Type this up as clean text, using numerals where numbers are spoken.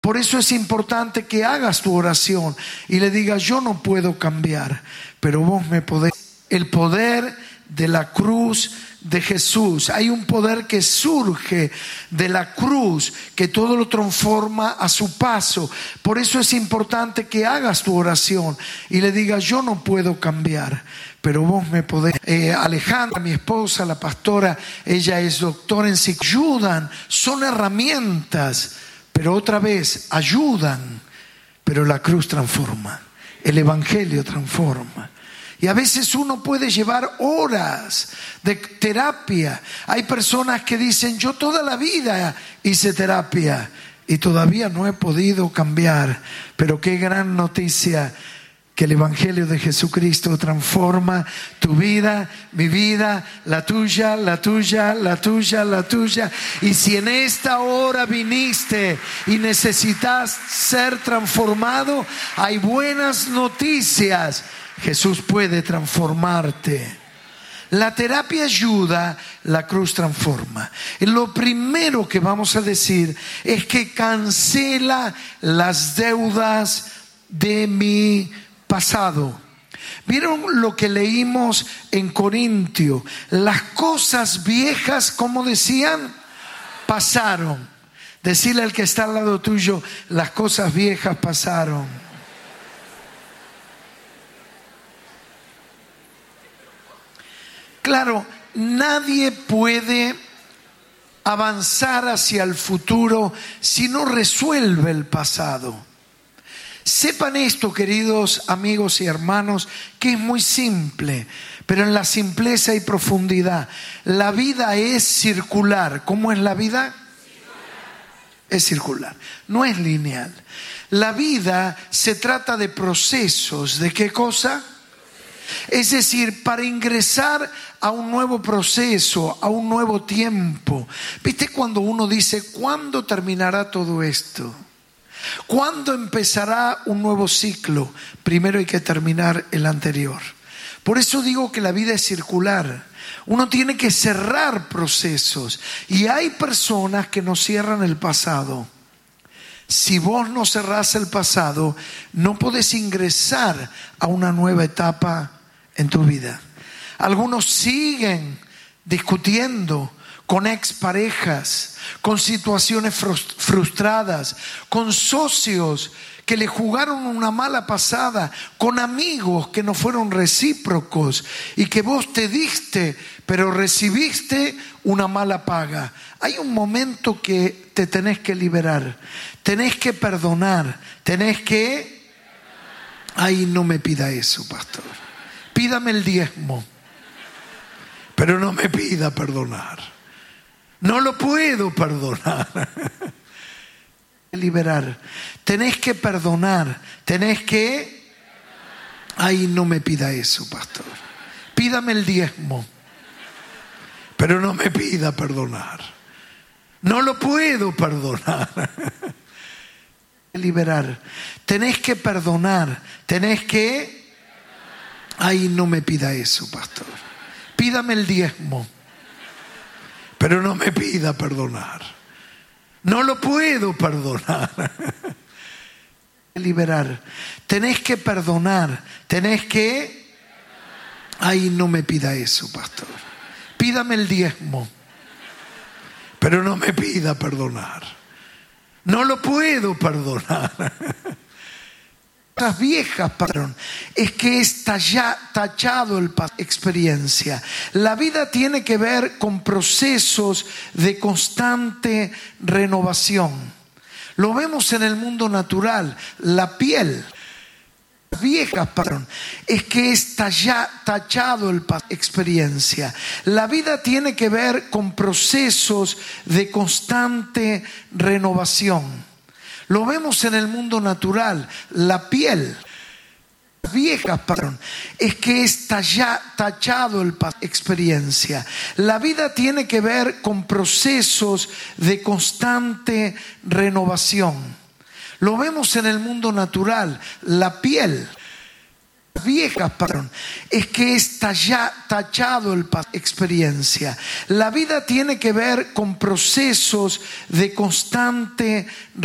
Por eso es importante que hagas tu oración y le digas: yo no puedo cambiar, pero vos me podés. El poder de la cruz de Jesús. Hay un poder que surge de la cruz, que todo lo transforma a su paso. Por eso es importante que hagas tu oración y le digas: yo no puedo cambiar, pero vos me podés. Alejandra, mi esposa, la pastora, ella es doctora en psicología. Ayudan, son herramientas, pero otra vez ayudan, pero la cruz transforma, el evangelio transforma. Y a veces uno puede llevar horas de terapia. Hay personas que dicen: yo toda la vida hice terapia y todavía no he podido cambiar. Pero qué gran noticia, que el evangelio de Jesucristo transforma tu vida, mi vida, la tuya, la tuya, la tuya, la tuya. Y si en esta hora viniste y necesitas ser transformado, hay buenas noticias. Jesús puede transformarte. La terapia ayuda, la cruz transforma. Y lo primero que vamos a decir es que cancela las deudas de mi pasado. ¿Vieron lo que leímos en Corintio? Las cosas viejas, ¿cómo decían? Pasaron. Decirle al que está al lado tuyo: las cosas viejas pasaron. Claro, nadie puede avanzar hacia el futuro si no resuelve el pasado. Sepan esto, queridos amigos y hermanos, que es muy simple, pero en la simpleza hay profundidad. La vida es circular. ¿Cómo es la vida? Es circular, no es lineal. La vida se trata de procesos. ¿De qué cosa? Es decir, para ingresar a un nuevo proceso, a un nuevo tiempo. ¿Viste cuando uno dice: ¿cuándo terminará todo esto? ¿Cuándo empezará un nuevo ciclo? Primero hay que terminar el anterior. Por eso digo que la vida es circular. Uno tiene que cerrar procesos. Y hay personas que no cierran el pasado. Si vos no cerrás el pasado, no podés ingresar a una nueva etapa en tu vida. Algunos siguen discutiendo con exparejas, con situaciones frustradas, con socios que le jugaron una mala pasada, con amigos que no fueron recíprocos y que vos te diste, pero recibiste una mala paga. Hay un momento que te tenés que liberar, tenés que perdonar, tenés que... Ay, no me pida eso, pastor. Pídame el diezmo, pero no me pida perdonar. No lo puedo perdonar. Liberar. Tenés que perdonar. Tenés que... Ay, no me pida eso, pastor. Pídame el diezmo, pero no me pida perdonar. No lo puedo perdonar. Liberar. Tenés que perdonar. Tenés que... Ay, no me pida eso, pastor. Pídame el diezmo, pero no me pida perdonar. No lo puedo perdonar. Liberar. Tenés que perdonar. Tenés que... Ay, no me pida eso, pastor. Pídame el diezmo, pero no me pida perdonar. No lo puedo perdonar. Las viejas, patrón, es que está ya tachado el experiencia. La vida tiene que ver con procesos de constante renovación. Lo vemos en el mundo natural. La piel, las viejas, patrón, es que está ya tachado el experiencia. La vida tiene que ver con procesos de constante renovación. Lo vemos en el mundo natural. La piel, viejas, perdón, es que está ya tachado el experiencia. La vida tiene que ver con procesos de constante renovación. Lo vemos en el mundo natural. La piel, viejas, perdón, es que está ya tachado el experiencia. La vida tiene que ver con procesos de constante